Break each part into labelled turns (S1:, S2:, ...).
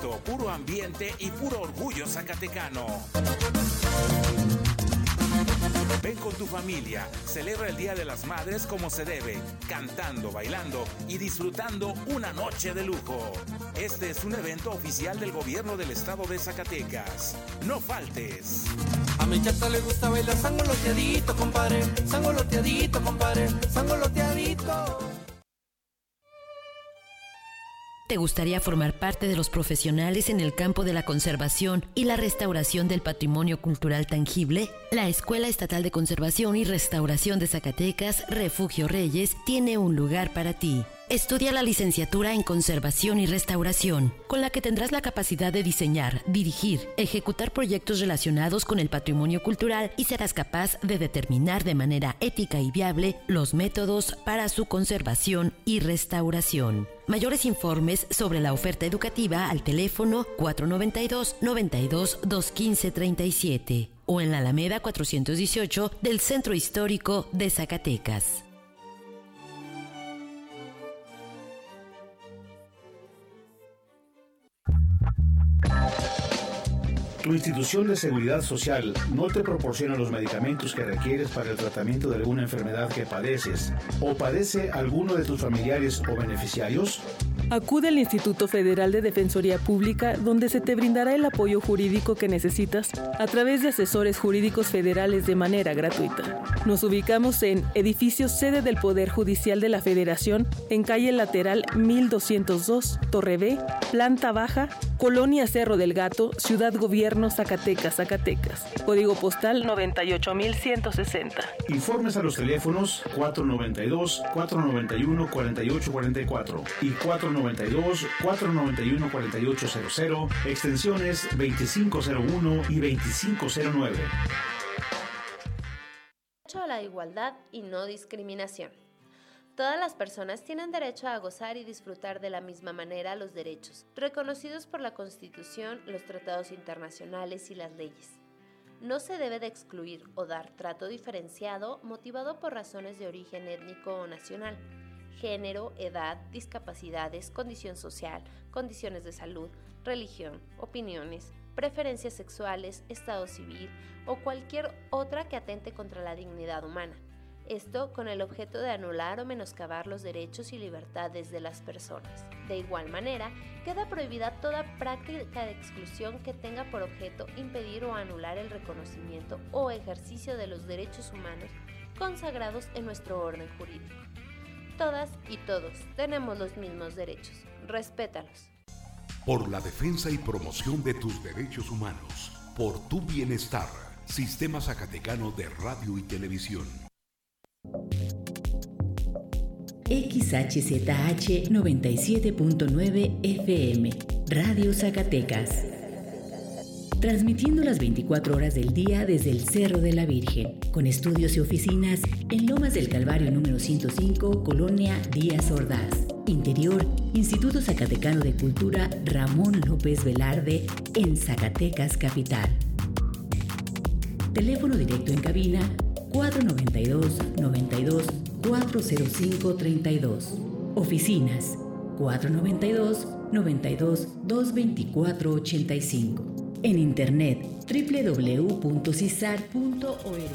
S1: movimiento, puro ambiente y puro orgullo zacatecano. Ven con tu familia, celebra el Día de las Madres como se debe, cantando, bailando y disfrutando una noche de lujo. Este es un evento oficial del gobierno del estado de Zacatecas. No faltes.
S2: A mi chata le gusta bailar sangoloteadito, compadre, sangoloteadito, compadre, sangoloteadito.
S3: ¿Te gustaría formar parte de los profesionales en el campo de la conservación y la restauración del patrimonio cultural tangible? La Escuela Estatal de Conservación y Restauración de Zacatecas, Refugio Reyes, tiene un lugar para ti. Estudia la licenciatura en Conservación y Restauración, con la que tendrás la capacidad de diseñar, dirigir, ejecutar proyectos relacionados con el patrimonio cultural y serás capaz de determinar de manera ética y viable los métodos para su conservación y restauración. Mayores informes sobre la oferta educativa al teléfono 492-92-215-37 o en la Alameda 418 del Centro Histórico de Zacatecas.
S4: Tu institución de seguridad social no te proporciona los medicamentos que requieres para el tratamiento de alguna enfermedad que padeces o padece alguno de tus familiares o beneficiarios.
S5: Acude al Instituto Federal de Defensoría Pública, donde se te brindará el apoyo jurídico que necesitas a través de asesores jurídicos federales de manera gratuita. Nos ubicamos en edificio sede del Poder Judicial de la Federación, en calle lateral 1202, Torre B, planta baja, Colonia Cerro del Gato, Ciudad Gobierno, Zacatecas, Zacatecas. Código postal 98160.
S4: Informes a los teléfonos 492-491-4844 y 492-491-4800, extensiones 2501 y 2509.
S6: Derecho a la igualdad y no discriminación. Todas las personas tienen derecho a gozar y disfrutar de la misma manera los derechos, reconocidos por la Constitución, los tratados internacionales y las leyes. No se debe de excluir o dar trato diferenciado motivado por razones de origen étnico o nacional, género, edad, discapacidades, condición social, condiciones de salud, religión, opiniones, preferencias sexuales, estado civil o cualquier otra que atente contra la dignidad humana. Esto con el objeto de anular o menoscabar los derechos y libertades de las personas. De igual manera, queda prohibida toda práctica de exclusión que tenga por objeto impedir o anular el reconocimiento o ejercicio de los derechos humanos consagrados en nuestro orden jurídico. Todas y todos tenemos los mismos derechos. Respétalos.
S7: Por la defensa y promoción de tus derechos humanos. Por tu bienestar. Sistema Zacatecano de Radio y Televisión.
S3: XHZH 97.9 FM, Radio Zacatecas. Transmitiendo las 24 horas del día desde el Cerro de la Virgen, con estudios y oficinas en Lomas del Calvario número 105, Colonia Díaz Ordaz. Interior, Instituto Zacatecano de Cultura Ramón López Velarde, en Zacatecas Capital. Teléfono directo en cabina 492-92-405-32. Oficinas 492-92-224-85. En internet www.cisar.org.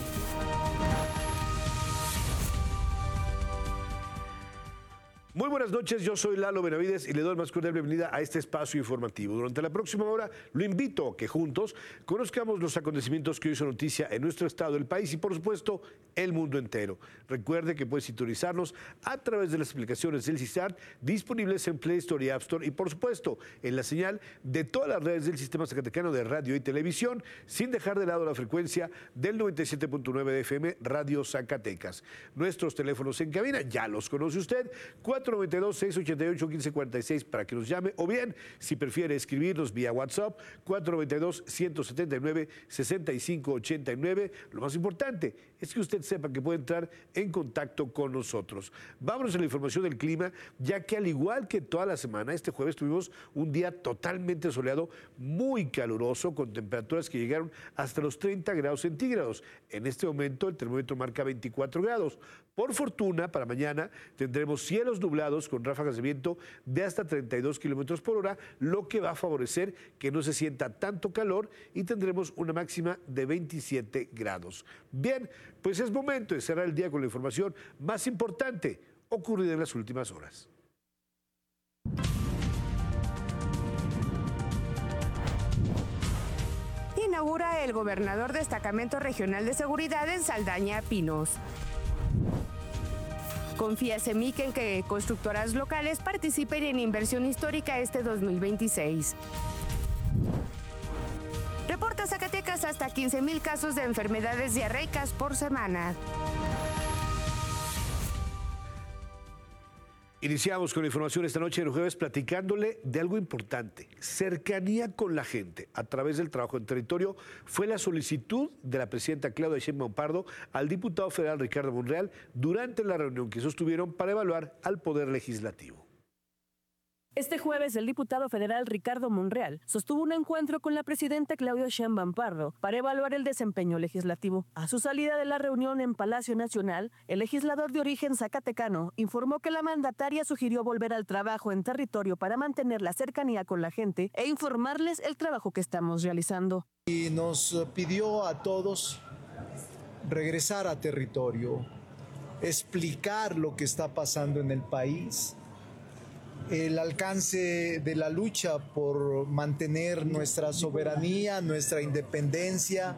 S8: Muy buenas noches, yo soy Lalo Benavides y le doy más cordial bienvenida a este espacio informativo. Durante la próxima hora lo invito a que juntos conozcamos los acontecimientos que hoy son noticia en nuestro estado, el país y por supuesto el mundo entero. Recuerde que puede sintonizarnos a través de las aplicaciones del CISAR disponibles en Play Store y App Store y por supuesto en la señal de todas las redes del Sistema Zacatecano de Radio y Televisión, sin dejar de lado la frecuencia del 97.9 de FM Radio Zacatecas. Nuestros teléfonos en cabina ya los conoce usted, 492-688-1546 para que nos llame, o bien, si prefiere escribirnos vía WhatsApp, 492-179-6589. Lo más importante, es que usted sepa que puede entrar en contacto con nosotros. Vámonos a la información del clima, ya que al igual que toda la semana, este jueves tuvimos un día totalmente soleado, muy caluroso, con temperaturas que llegaron hasta los 30 grados centígrados. En este momento el termómetro marca 24 grados. Por fortuna, para mañana tendremos cielos nublados con ráfagas de viento de hasta 32 kilómetros por hora, lo que va a favorecer que no se sienta tanto calor y tendremos una máxima de 27 grados. Bien, pues es momento de cerrar el día con la información más importante ocurrida en las últimas horas.
S9: Inaugura el gobernador Destacamento Regional de Seguridad en Saldaña, Pinos. Confía CEMIC en que constructoras locales participen en inversión histórica este 2026. Reporta Zacatecas hasta 15,000 casos de enfermedades diarreicas por semana.
S8: Iniciamos con la información esta noche de jueves platicándole de algo importante. Cercanía con la gente a través del trabajo en territorio fue la solicitud de la presidenta Claudia Sheinbaum Pardo al diputado federal Ricardo Monreal durante la reunión que sostuvieron para evaluar al Poder Legislativo.
S5: Este jueves, el diputado federal Ricardo Monreal sostuvo un encuentro con la presidenta Claudia Sheinbaum Pardo para evaluar el desempeño legislativo. A su salida de la reunión en Palacio Nacional, el legislador de origen zacatecano informó que la mandataria sugirió volver al trabajo en territorio para mantener la cercanía con la gente e informarles el trabajo que estamos realizando.
S10: Y nos pidió a todos regresar a territorio, explicar lo que está pasando en el país, el alcance de la lucha por mantener nuestra soberanía, nuestra independencia,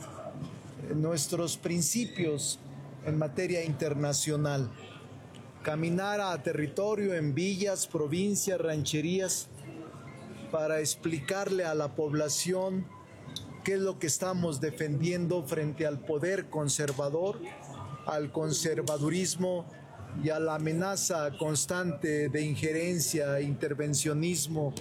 S10: nuestros principios en materia internacional. Caminar a territorio en villas, provincias, rancherías, para explicarle a la población qué es lo que estamos defendiendo frente al poder conservador, al conservadurismo y a la amenaza constante de injerencia, intervencionismo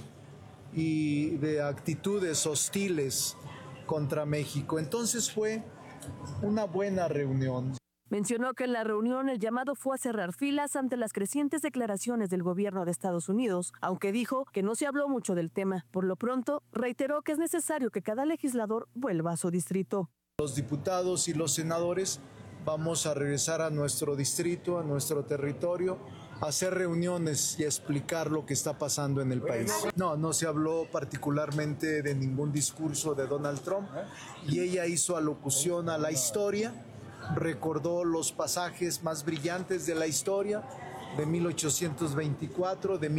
S10: y de actitudes hostiles contra México. Entonces fue una buena reunión.
S5: Mencionó que en la reunión el llamado fue a cerrar filas ante las crecientes declaraciones del gobierno de Estados Unidos, aunque dijo que no se habló mucho del tema. Por lo pronto, reiteró que es necesario que cada legislador vuelva a su distrito.
S10: Los diputados y los senadores vamos a regresar a nuestro distrito, a nuestro territorio, a hacer reuniones y a explicar lo que está pasando en el país. No se habló particularmente de ningún discurso de Donald Trump y ella hizo alocución a la historia, recordó los pasajes más brillantes de la historia de 1824, de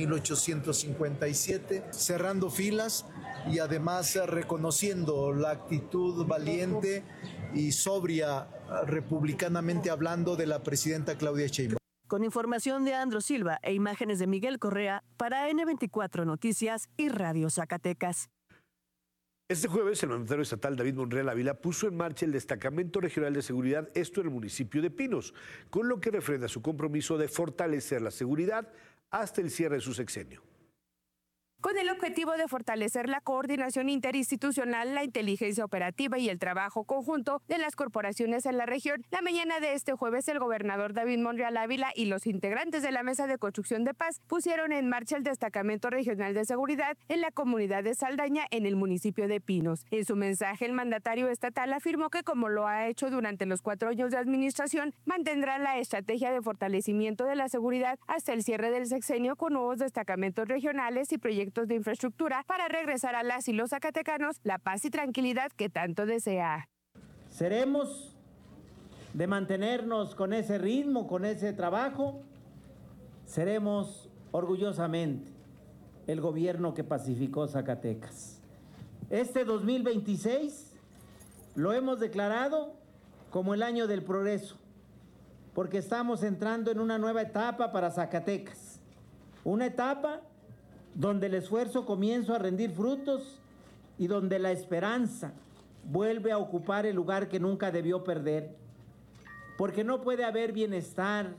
S10: 1857, cerrando filas y además reconociendo la actitud valiente y sobria, republicanamente hablando, de la presidenta Claudia Sheinbaum.
S5: Con información de Andro Silva e imágenes de Miguel Correa para N24 Noticias y Radio Zacatecas.
S8: Este jueves, el mandatario estatal David Monreal Ávila puso en marcha el Destacamento Regional de Seguridad, esto en el municipio de Pinos, con lo que refrenda su compromiso de fortalecer la seguridad hasta el cierre de su sexenio.
S9: Con el objetivo de fortalecer la coordinación interinstitucional, la inteligencia operativa y el trabajo conjunto de las corporaciones en la región, la mañana de este jueves el gobernador David Monreal Ávila y los integrantes de la Mesa de Construcción de Paz pusieron en marcha el Destacamento Regional de Seguridad en la comunidad de Saldaña, en el municipio de Pinos. En su mensaje, el mandatario estatal afirmó que, como lo ha hecho durante los 4 años de administración, mantendrá la estrategia de fortalecimiento de la seguridad hasta el cierre del sexenio con nuevos destacamentos regionales y proyectos de infraestructura para regresar a las y los zacatecanos la paz y tranquilidad que tanto desea.
S11: Seremos de mantenernos con ese ritmo, con ese trabajo, seremos orgullosamente el gobierno que pacificó Zacatecas. Este 2026 lo hemos declarado como el año del progreso, porque estamos entrando en una nueva etapa para Zacatecas, una etapa donde el esfuerzo comienza a rendir frutos y donde la esperanza vuelve a ocupar el lugar que nunca debió perder, porque no puede haber bienestar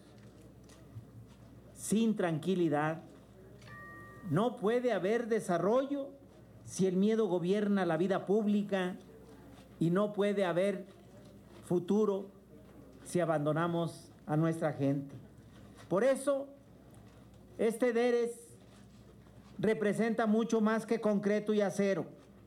S11: sin tranquilidad, no puede haber desarrollo si el miedo gobierna la vida pública y no puede haber futuro si abandonamos a nuestra gente. Por eso, este DERES representa mucho más que concreto y acero.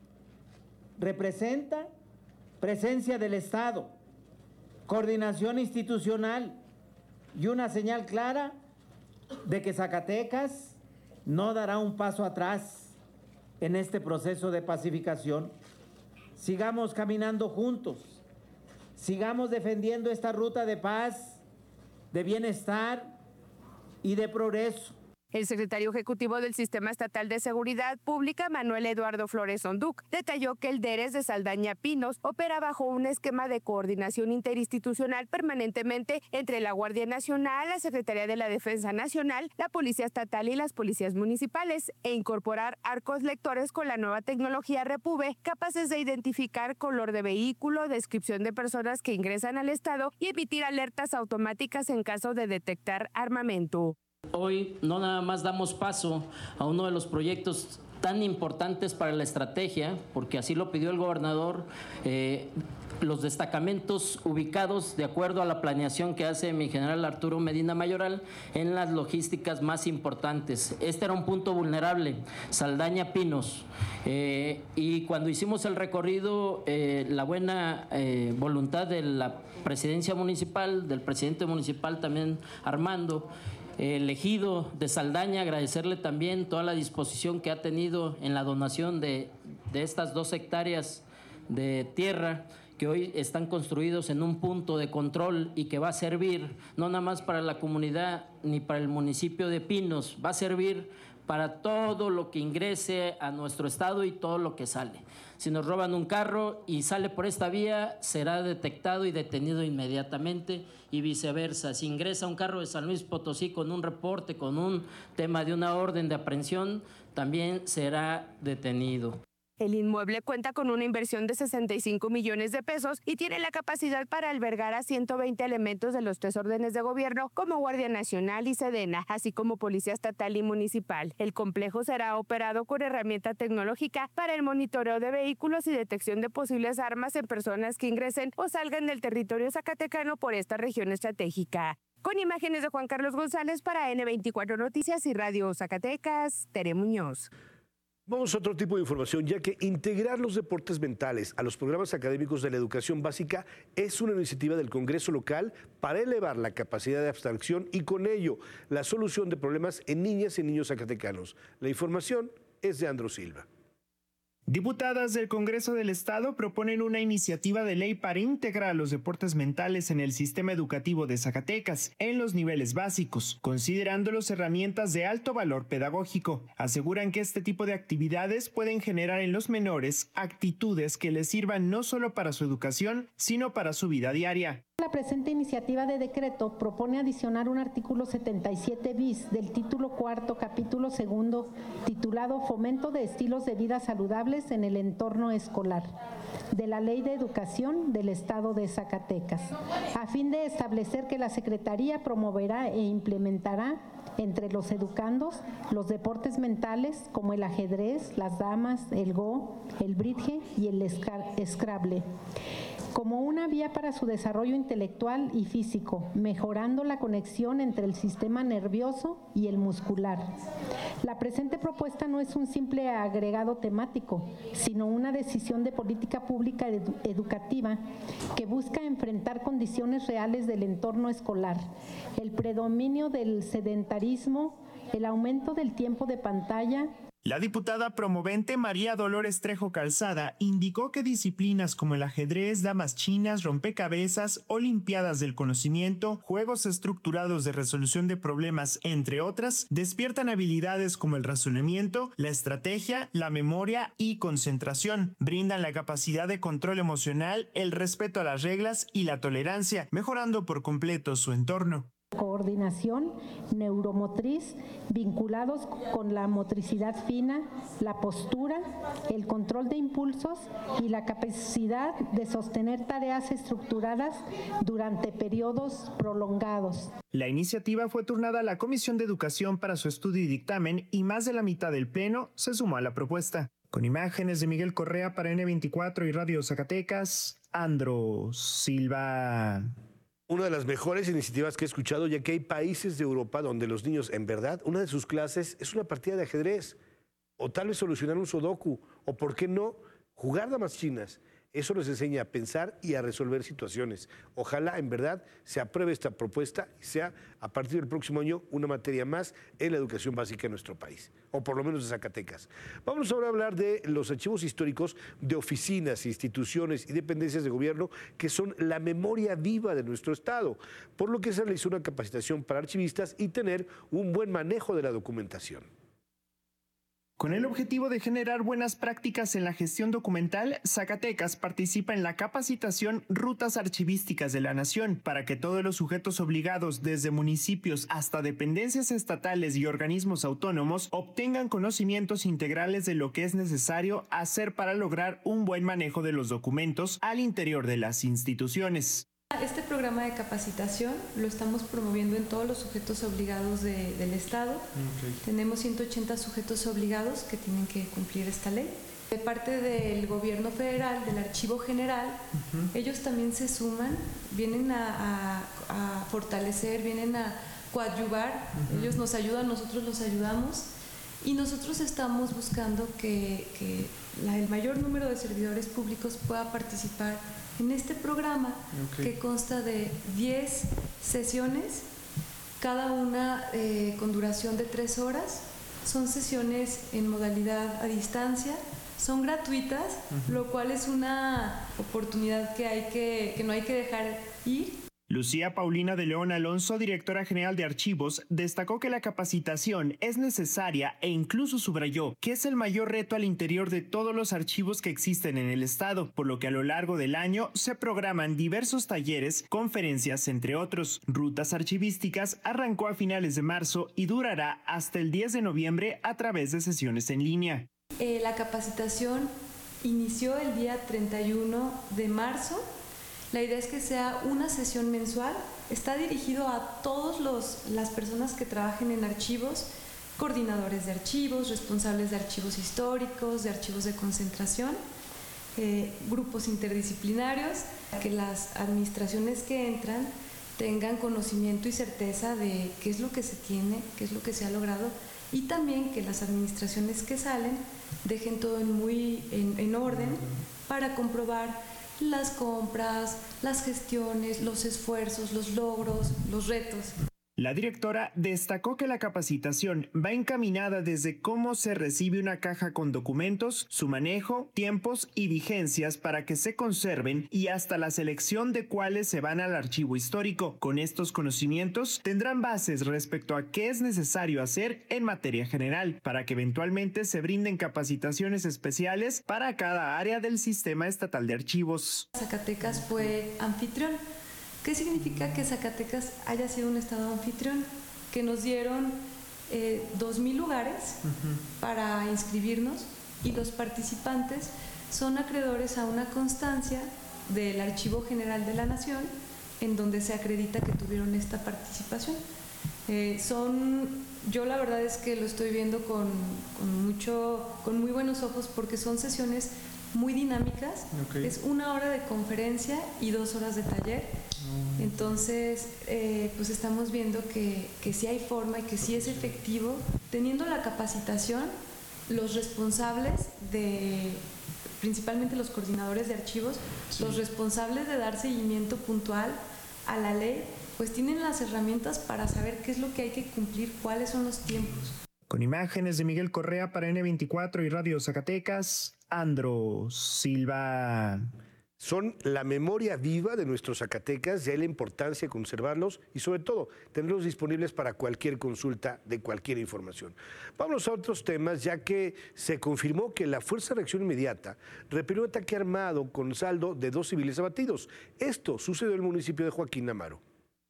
S11: Representa presencia del Estado, coordinación institucional y una señal clara de que Zacatecas no dará un paso atrás en este proceso de pacificación. Sigamos caminando juntos, sigamos defendiendo esta ruta de paz, de bienestar y de progreso.
S9: El secretario ejecutivo del Sistema Estatal de Seguridad Pública, Manuel Eduardo Flores Onduc, detalló que el DERES de Saldaña Pinos opera bajo un esquema de coordinación interinstitucional permanentemente entre la Guardia Nacional, la Secretaría de la Defensa Nacional, la Policía Estatal y las policías municipales, e incorporar arcos lectores con la nueva tecnología Repube, capaces de identificar color de vehículo, descripción de personas que ingresan al estado y emitir alertas automáticas en caso de detectar armamento.
S12: Hoy no nada más damos paso a uno de los proyectos tan importantes para la estrategia, porque así lo pidió el gobernador, los destacamentos ubicados de acuerdo a la planeación que hace mi general Arturo Medina Mayoral en las logísticas más importantes. Este era un punto vulnerable, Saldaña Pinos, y cuando hicimos el recorrido, la buena voluntad de la presidencia municipal, del presidente municipal también Armando, elegido de Saldaña, agradecerle también toda la disposición que ha tenido en la donación de estas 2 hectáreas de tierra que hoy están construidos en un punto de control y que va a servir no nada más para la comunidad ni para el municipio de Pinos, va a servir para todo lo que ingrese a nuestro estado y todo lo que sale. Si nos roban un carro y sale por esta vía, será detectado y detenido inmediatamente, y viceversa. Si ingresa un carro de San Luis Potosí con un reporte, con un tema de una orden de aprehensión, también será detenido.
S9: El inmueble cuenta con una inversión de 65 millones de pesos y tiene la capacidad para albergar a 120 elementos de los 3 órdenes de gobierno como Guardia Nacional y Sedena, así como Policía Estatal y Municipal. El complejo será operado con herramienta tecnológica para el monitoreo de vehículos y detección de posibles armas en personas que ingresen o salgan del territorio zacatecano por esta región estratégica. Con imágenes de Juan Carlos González para N24 Noticias y Radio Zacatecas, Tere Muñoz.
S8: Vamos a otro tipo de información, ya que integrar los deportes mentales a los programas académicos de la educación básica es una iniciativa del Congreso local para elevar la capacidad de abstracción y con ello la solución de problemas en niñas y niños zacatecanos. La información es de Andro Silva.
S13: Diputadas del Congreso del Estado proponen una iniciativa de ley para integrar los deportes mentales en el sistema educativo de Zacatecas en los niveles básicos, considerándolos herramientas de alto valor pedagógico. Aseguran que este tipo de actividades pueden generar en los menores actitudes que les sirvan no solo para su educación, sino para su vida diaria.
S14: La presente iniciativa de decreto propone adicionar un artículo 77 bis del título 4, capítulo 2, titulado Fomento de estilos de vida saludables en el entorno escolar, de la Ley de Educación del Estado de Zacatecas, a fin de establecer que la Secretaría promoverá e implementará entre los educandos los deportes mentales como el ajedrez, las damas, el go, el bridge y el scrabble, como una vía para su desarrollo intelectual y físico, mejorando la conexión entre el sistema nervioso y el muscular. La presente propuesta no es un simple agregado temático, sino una decisión de política pública educativa que busca enfrentar condiciones reales del entorno escolar, el predominio del sedentarismo, el aumento del tiempo de pantalla.
S13: La diputada promovente María Dolores Trejo Calzada indicó que disciplinas como el ajedrez, damas chinas, rompecabezas, olimpiadas del conocimiento, juegos estructurados de resolución de problemas, entre otras, despiertan habilidades como el razonamiento, la estrategia, la memoria y concentración. Brindan la capacidad de control emocional, el respeto a las reglas y la tolerancia, mejorando por completo su entorno.
S14: Coordinación neuromotriz vinculados con la motricidad fina, la postura, el control de impulsos y la capacidad de sostener tareas estructuradas durante periodos prolongados.
S13: La iniciativa fue turnada a la Comisión de Educación para su estudio y dictamen y más de la mitad del Pleno se sumó a la propuesta. Con imágenes de Miguel Correa para N24 y Radio Zacatecas, Andro Silva.
S8: Una de las mejores iniciativas que he escuchado, ya que hay países de Europa donde los niños, en verdad, una de sus clases es una partida de ajedrez, o tal vez solucionar un sudoku, o por qué no, jugar damas chinas. Eso les enseña a pensar y a resolver situaciones. Ojalá, en verdad, se apruebe esta propuesta y sea, a partir del próximo año, una materia más en la educación básica en nuestro país, o por lo menos de Zacatecas. Vamos ahora a hablar de los archivos históricos de oficinas, instituciones y dependencias de gobierno que son la memoria viva de nuestro Estado, por lo que se realizó una capacitación para archivistas y tener un buen manejo de la documentación.
S13: Con el objetivo de generar buenas prácticas en la gestión documental, Zacatecas participa en la capacitación Rutas Archivísticas de la Nación para que todos los sujetos obligados, desde municipios hasta dependencias estatales y organismos autónomos, obtengan conocimientos integrales de lo que es necesario hacer para lograr un buen manejo de los documentos al interior de las instituciones.
S15: Este programa de capacitación lo estamos promoviendo en todos los sujetos obligados del Estado. Okay. Tenemos 180 sujetos obligados que tienen que cumplir esta ley. De parte del gobierno federal, del Archivo General, ellos también se suman, vienen a fortalecer, vienen a coadyuvar. Ellos nos ayudan, nosotros los ayudamos. Y nosotros estamos buscando que el mayor número de servidores públicos pueda participar en este programa, que consta de 10 sesiones, cada una con duración de 3 horas. Son sesiones en modalidad a distancia, son gratuitas, lo cual es una oportunidad que no hay que dejar ir.
S13: Lucía Paulina de León Alonso, directora general de Archivos, destacó que la capacitación es necesaria e incluso subrayó que es el mayor reto al interior de todos los archivos que existen en el Estado, por lo que a lo largo del año se programan diversos talleres, conferencias, entre otros. Rutas Archivísticas arrancó a finales de marzo y durará hasta el 10 de noviembre a través de sesiones en línea.
S15: La capacitación inició el día 31 de marzo. La idea es que sea una sesión mensual. Está dirigido a todas las personas que trabajen en archivos, coordinadores de archivos, responsables de archivos históricos, de archivos de concentración, grupos interdisciplinarios, que las administraciones que entran tengan conocimiento y certeza de qué es lo que se tiene, qué es lo que se ha logrado, y también que las administraciones que salen dejen todo en orden para comprobar las compras, las gestiones, los esfuerzos, los logros, los retos.
S13: La directora destacó que la capacitación va encaminada desde cómo se recibe una caja con documentos, su manejo, tiempos y vigencias para que se conserven y hasta la selección de cuáles se van al archivo histórico. Con estos conocimientos tendrán bases respecto a qué es necesario hacer en materia general para que eventualmente se brinden capacitaciones especiales para cada área del sistema estatal de archivos.
S15: Zacatecas fue anfitrión. ¿Qué significa que Zacatecas haya sido un estado anfitrión? Que nos dieron 2,000 lugares para inscribirnos y los participantes son acreedores a una constancia del Archivo General de la Nación en donde se acredita que tuvieron esta participación. Yo la verdad es que lo estoy viendo con muy buenos ojos porque son sesiones muy dinámicas. Es 1 hora de conferencia y 2 horas de taller. Entonces, pues estamos viendo que sí hay forma y que sí es efectivo. Teniendo la capacitación, los responsables principalmente los coordinadores de archivos, los responsables de dar seguimiento puntual a la ley, pues tienen las herramientas para saber qué es lo que hay que cumplir, cuáles son los tiempos.
S13: Con imágenes de Miguel Correa para N24 y Radio Zacatecas, Andro Silva.
S8: Son la memoria viva de nuestros Zacatecas y hay la importancia de conservarlos y sobre todo tenerlos disponibles para cualquier consulta de cualquier información. Vamos a otros temas, ya que se confirmó que la Fuerza de Reacción Inmediata repelió un ataque armado con saldo de 2 civiles abatidos. Esto sucedió en el municipio de Joaquín Amaro.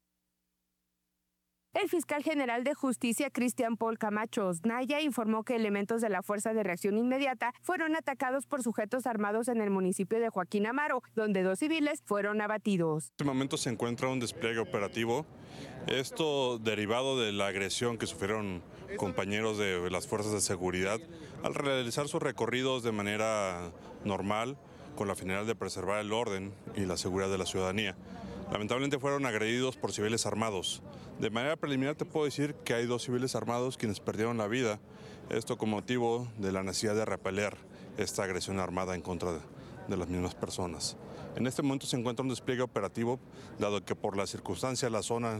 S9: El fiscal general de Justicia, Cristian Paul Camacho Osnaya, informó que elementos de la Fuerza de Reacción Inmediata fueron atacados por sujetos armados en el municipio de Joaquín Amaro, donde 2 civiles fueron abatidos.
S16: En este momento se encuentra un despliegue operativo, esto derivado de la agresión que sufrieron compañeros de las fuerzas de seguridad al realizar sus recorridos de manera normal con la finalidad de preservar el orden y la seguridad de la ciudadanía. Lamentablemente fueron agredidos por civiles armados. De manera preliminar te puedo decir que hay 2 civiles armados quienes perdieron la vida, esto con motivo de la necesidad de repeler esta agresión armada en contra de las mismas personas. En este momento se encuentra un despliegue operativo, dado que por la circunstancia la zona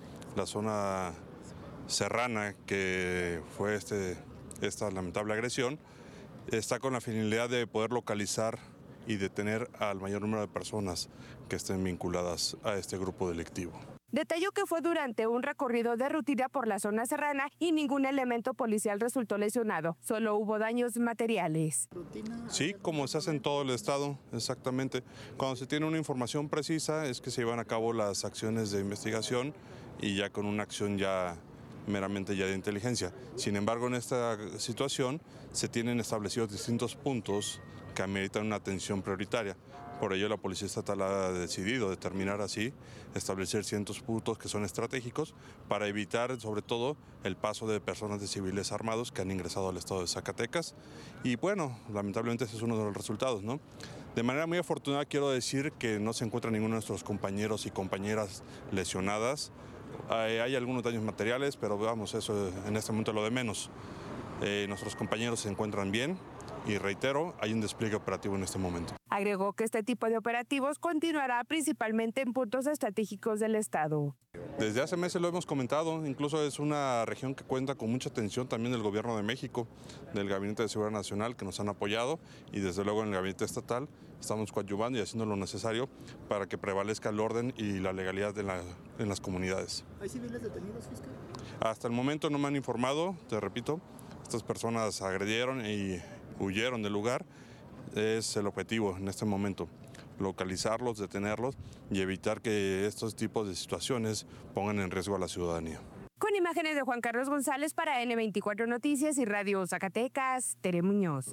S16: serrana que fue esta lamentable agresión, está con la finalidad de poder localizar y detener al mayor número de personas que estén vinculadas a este grupo delictivo.
S9: Detalló que fue durante un recorrido de rutina por la zona serrana y ningún elemento policial resultó lesionado, solo hubo daños materiales.
S16: Sí, como se hace en todo el estado, exactamente. Cuando se tiene una información precisa es que se llevan a cabo las acciones de investigación y ya con una acción meramente ya de inteligencia. Sin embargo, en esta situación se tienen establecidos distintos puntos que ameritan una atención prioritaria. Por ello, la Policía Estatal ha decidido determinar así, establecer ciertos puntos que son estratégicos para evitar, sobre todo, el paso de personas de civiles armados que han ingresado al estado de Zacatecas. Y bueno, lamentablemente ese es uno de los resultados, ¿no? De manera muy afortunada quiero decir que no se encuentra ninguno de nuestros compañeros y compañeras lesionadas. Hay algunos daños materiales, pero vamos, eso en este momento es lo de menos. Nuestros compañeros se encuentran bien y reitero, hay un despliegue operativo en este momento.
S9: Agregó que este tipo de operativos continuará principalmente en puntos estratégicos del estado.
S16: Desde hace meses lo hemos comentado, incluso es una región que cuenta con mucha atención también del Gobierno de México, del Gabinete de Seguridad Nacional que nos han apoyado y desde luego en el Gabinete Estatal estamos coadyuvando y haciendo lo necesario para que prevalezca el orden y la legalidad en las comunidades.
S17: ¿Hay civiles detenidos, fiscal?
S16: Hasta el momento no me han informado, te repito, estas personas agredieron y huyeron del lugar. Es el objetivo en este momento, localizarlos, detenerlos y evitar que estos tipos de situaciones pongan en riesgo a la ciudadanía.
S9: Con imágenes de Juan Carlos González para N24 Noticias y Radio Zacatecas, Tere Muñoz.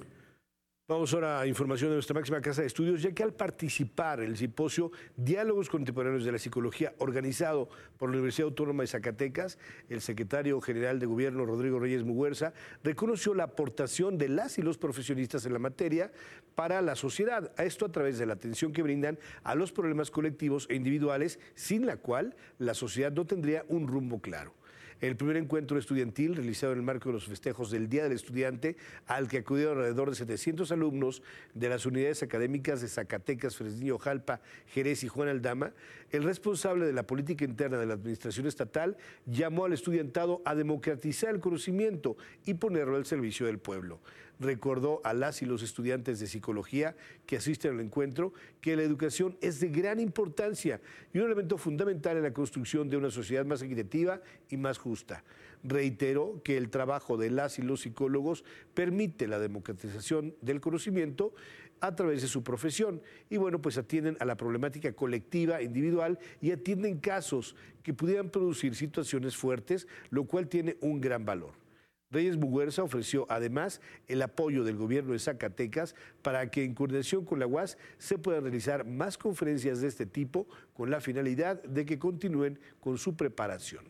S8: Vamos ahora a información de nuestra máxima casa de estudios, ya que al participar en el simposio Diálogos Contemporáneos de la Psicología, organizado por la Universidad Autónoma de Zacatecas, el secretario general de Gobierno, Rodrigo Reyes Muguerza, reconoció la aportación de las y los profesionistas en la materia para la sociedad, a esto a través de la atención que brindan a los problemas colectivos e individuales, sin la cual la sociedad no tendría un rumbo claro. El primer encuentro estudiantil, realizado en el marco de los festejos del Día del Estudiante, al que acudieron alrededor de 700 alumnos de las unidades académicas de Zacatecas, Fresnillo, Jalpa, Jerez y Juan Aldama, el responsable de la política interna de la administración estatal llamó al estudiantado a democratizar el conocimiento y ponerlo al servicio del pueblo. Recordó a las y los estudiantes de psicología que asisten al encuentro que la educación es de gran importancia y un elemento fundamental en la construcción de una sociedad más equitativa y más justa. Reiteró que el trabajo de las y los psicólogos permite la democratización del conocimiento a través de su profesión y bueno, pues atienden a la problemática colectiva, individual y atienden casos que pudieran producir situaciones fuertes, lo cual tiene un gran valor. Reyes Muguerza ofreció además el apoyo del gobierno de Zacatecas para que en coordinación con la UAS se puedan realizar más conferencias de este tipo con la finalidad de que continúen con su preparación.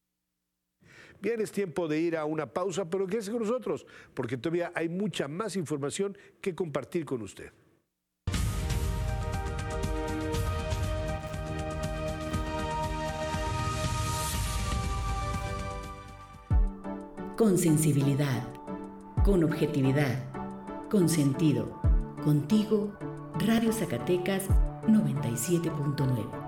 S8: Bien, es tiempo de ir a una pausa, pero quédese con nosotros porque todavía hay mucha más información que compartir con usted.
S3: Con sensibilidad, con objetividad, con sentido. Contigo, Radio Zacatecas 97.9.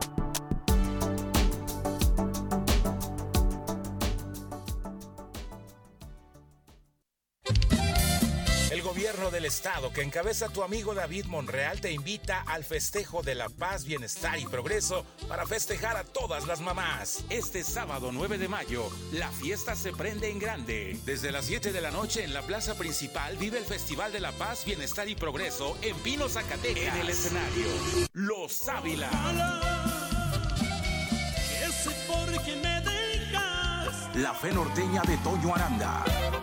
S1: El gobierno del estado que encabeza tu amigo David Monreal te invita al festejo de la paz, bienestar y progreso para festejar a todas las mamás. Este sábado 9 de mayo, la fiesta se prende en grande. Desde las 7 de la noche en la plaza principal vive el Festival de la Paz, Bienestar y Progreso en Pino, Zacatecas. En el escenario, Los Ávila. La Fe Norteña de Toño Aranda.